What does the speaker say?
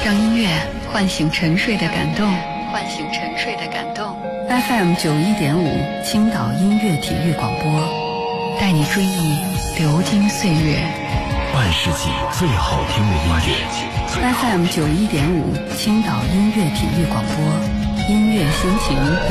让音乐唤醒沉睡的感动，唤醒沉睡的感动。FM 91.5青岛音乐体育广播，带你追忆流金岁月， 半世纪最好听的音乐。 FM 91.5青岛音乐体育广播，音乐心情